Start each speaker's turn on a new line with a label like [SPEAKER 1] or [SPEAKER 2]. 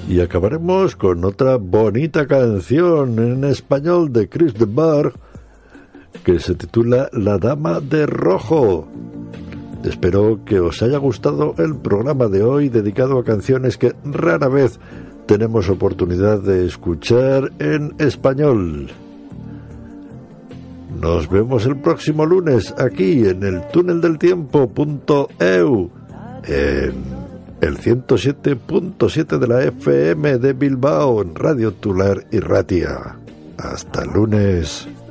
[SPEAKER 1] Y acabaremos con otra bonita canción en español de Chris de Burgh, que se titula La Dama de Rojo. Espero que os haya gustado el programa de hoy, dedicado a canciones que rara vez tenemos oportunidad de escuchar en español. Nos vemos el próximo lunes aquí en el tuneldeltiempo.eu, en el 107.7 de la FM de Bilbao, en Radio Tular y Ratia. Hasta el lunes.